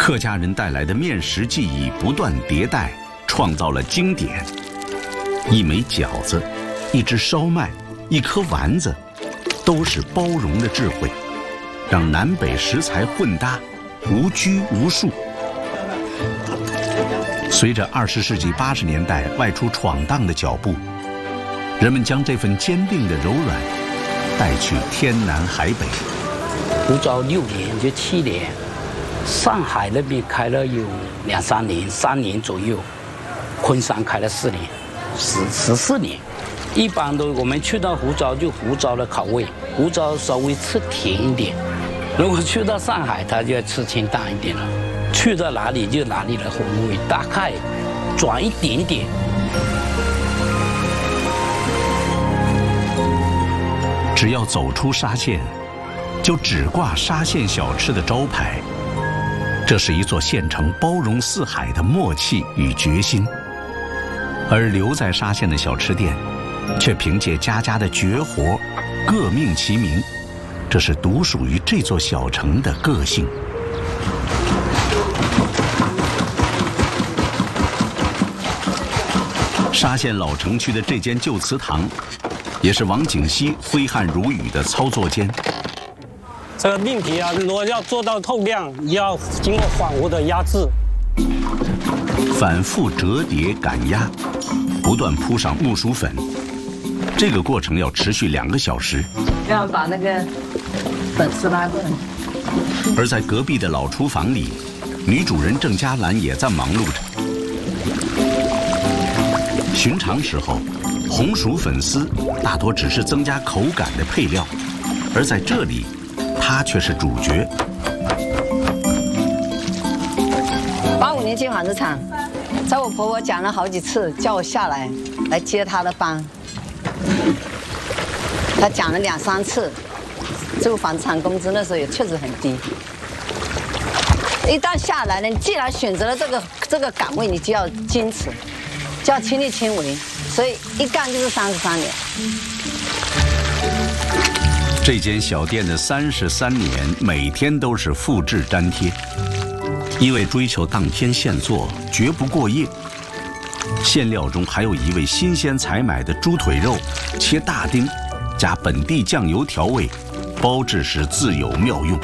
客家人带来的面食技艺不断迭代，创造了经典。一枚饺子，一只烧麦，一颗丸子，都是包容的智慧，让南北食材混搭，无拘无束。随着20世纪80年代外出闯荡的脚步，人们将这份坚定的柔软带去天南海北。 湖州6年就7年，上海那边开了有2、3年，3年左右，昆山开了4年，14年。一般都我们去到湖州就湖州的口味，湖州稍微吃甜一点。如果去到上海，他就要吃清淡一点了。去到哪里就哪里的风味，大概转一点点。 只要走出沙县，就只挂沙县小吃的招牌。这是一座县城包容四海的默契与决心。而留在沙县的小吃店，却凭借家家的绝活，各命其名。这是独属于这座小城的个性。沙县老城区的这间旧祠堂，也是王景熙挥汗如雨的操作间。 这个面皮啊，如果要做到透亮，要经过反复的压制， 反复折叠赶压，不断铺上木薯粉。这个过程要持续2个小时。 要把那个粉丝拉过来。 而在隔壁的老厨房里，女主人郑嘉兰也在忙碌着。寻常时候，红薯粉丝大多只是增加口感的配料，而在这里，它却是主角。 85年进纺织厂，在我婆婆讲了好几次，叫我下来接她的班。她讲了2、3次，这个纺织厂工资那时候也确实很低。一旦下来了，你既然选择了这个岗位，你就要坚持，就要亲力亲为，所以一干就是33年。 这间小店的33年，每天都是复制粘贴，因为追求当天现做，绝不过夜。馅料中还有一味新鲜采买的猪腿肉，切大丁，加本地酱油调味，包制时自有妙用。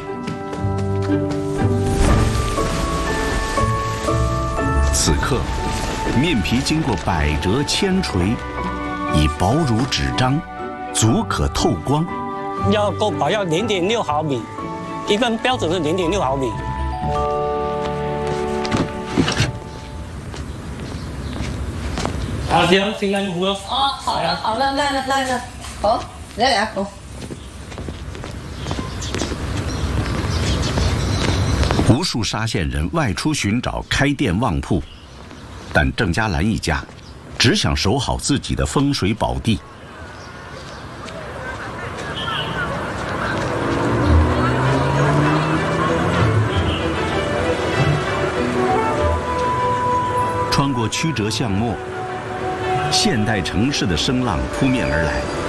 此刻，面皮经过百折千锤，已薄如纸张，足可透光。 要够薄，要0.6毫米，一般标准是0.6毫米。好，这样现在糊了。 哦，好了，好了，来了，好，来2口。 无数沙县人外出寻找开店旺铺，但郑嘉兰一家只想守好自己的风水宝地。穿过曲折巷陌，现代城市的声浪扑面而来。